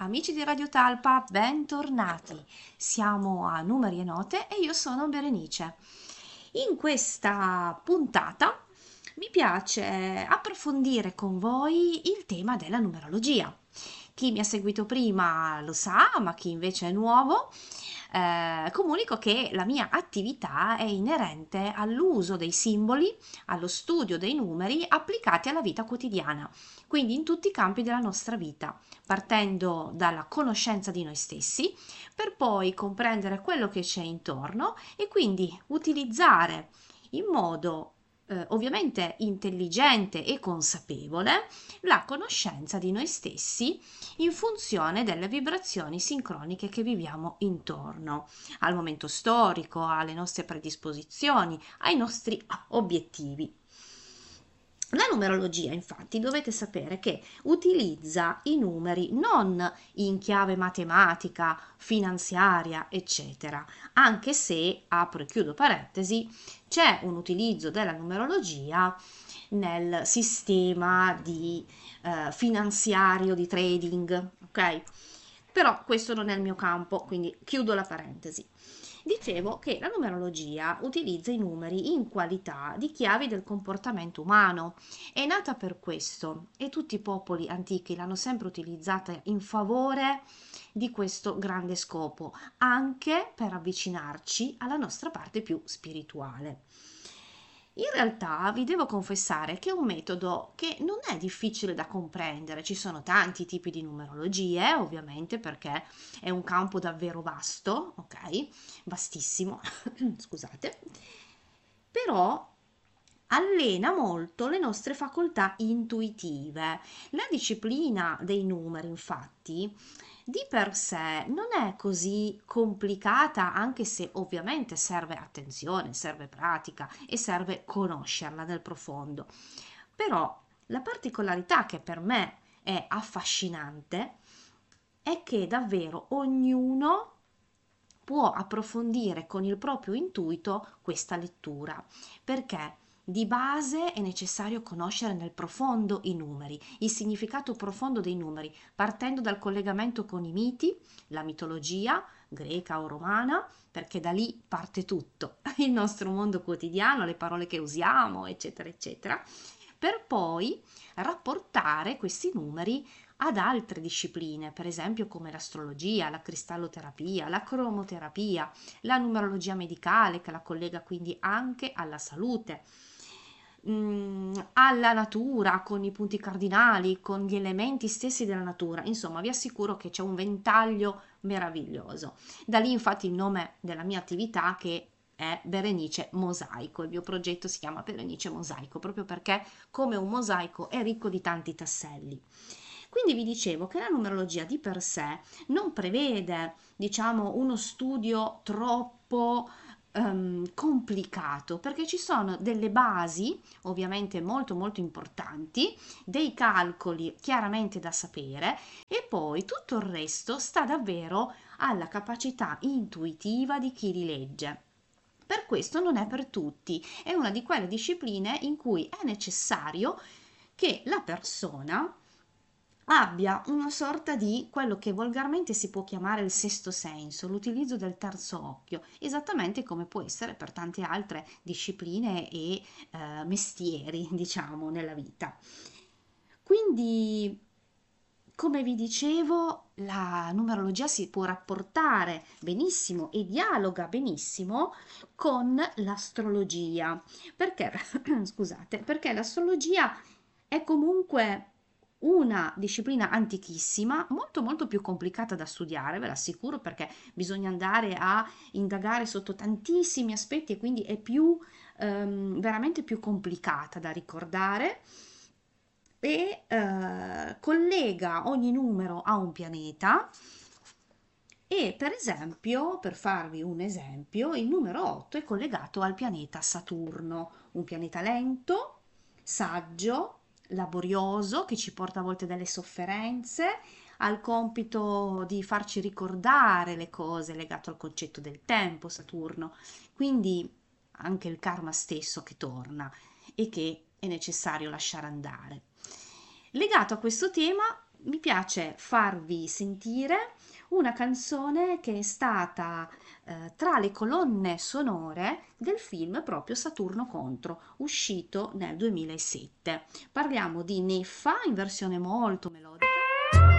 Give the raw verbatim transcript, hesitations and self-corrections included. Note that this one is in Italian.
Amici di Radio Talpa, bentornati. Siamo a Numeri e Note e io sono Berenice. In questa puntata mi piace approfondire con voi il tema della numerologia. Chi mi ha seguito prima lo sa, ma chi invece è nuovo, eh, comunico che la mia attività è inerente all'uso dei simboli, allo studio dei numeri applicati alla vita quotidiana, quindi in tutti i campi della nostra vita, partendo dalla conoscenza di noi stessi, per poi comprendere quello che c'è intorno e quindi utilizzare in modo eh, ovviamente intelligente e consapevole la conoscenza di noi stessi in funzione delle vibrazioni sincroniche che viviamo intorno al momento storico, alle nostre predisposizioni, ai nostri obiettivi. La numerologia, infatti, dovete sapere che utilizza i numeri non in chiave matematica, finanziaria, eccetera, anche se, apro e chiudo parentesi, c'è un utilizzo della numerologia nel sistema di eh, finanziario di trading, ok? Però questo non è il mio campo, quindi chiudo la parentesi. Dicevo che la numerologia utilizza i numeri in qualità di chiavi del comportamento umano. È nata per questo e tutti i popoli antichi l'hanno sempre utilizzata in favore di questo grande scopo, anche per avvicinarci alla nostra parte più spirituale. In realtà vi devo confessare che è un metodo che non è difficile da comprendere, ci sono tanti tipi di numerologie, ovviamente perché è un campo davvero vasto, ok? Vastissimo, scusate, però allena molto le nostre facoltà intuitive. La disciplina dei numeri, infatti, di per sé non è così complicata, anche se ovviamente serve attenzione, serve pratica e serve conoscerla nel profondo. Però la particolarità che per me è affascinante è che davvero ognuno può approfondire con il proprio intuito questa lettura, perché di base è necessario conoscere nel profondo i numeri, il significato profondo dei numeri, partendo dal collegamento con i miti, la mitologia greca o romana, perché da lì parte tutto, il nostro mondo quotidiano, le parole che usiamo, eccetera, eccetera, per poi rapportare questi numeri ad altre discipline, per esempio come l'astrologia, la cristalloterapia, la cromoterapia, la numerologia medicale che la collega quindi anche alla salute, mm, alla natura, con i punti cardinali, con gli elementi stessi della natura. Insomma, vi assicuro che c'è un ventaglio meraviglioso. Da lì infatti il nome della mia attività, che è Berenice Mosaico. Il mio progetto si chiama Berenice Mosaico proprio perché come un mosaico è ricco di tanti tasselli. Quindi vi dicevo che la numerologia di per sé non prevede, diciamo, uno studio troppo ehm, complicato, perché ci sono delle basi, ovviamente molto molto importanti, dei calcoli chiaramente da sapere e poi tutto il resto sta davvero alla capacità intuitiva di chi li legge. Per questo non è per tutti, è una di quelle discipline in cui è necessario che la persona abbia una sorta di quello che volgarmente si può chiamare il sesto senso, l'utilizzo del terzo occhio, esattamente come può essere per tante altre discipline e eh, mestieri, diciamo, nella vita. Quindi, come vi dicevo, la numerologia si può rapportare benissimo e dialoga benissimo con l'astrologia. Perché, scusate, perché l'astrologia è comunque una disciplina antichissima, molto molto più complicata da studiare, ve l'assicuro, perché bisogna andare a indagare sotto tantissimi aspetti e quindi è più ehm, veramente più complicata da ricordare e eh, collega ogni numero a un pianeta e per esempio, per farvi un esempio, il numero otto è collegato al pianeta Saturno, un pianeta lento, saggio, laborioso, che ci porta a volte delle sofferenze, ha il compito di farci ricordare le cose legato al concetto del tempo, Saturno, quindi anche il karma stesso che torna e che è necessario lasciare andare. Legato a questo tema mi piace farvi sentire una canzone che è stata eh, tra le colonne sonore del film proprio Saturno contro, uscito nel duemilasette. Parliamo di Neffa in versione molto melodica.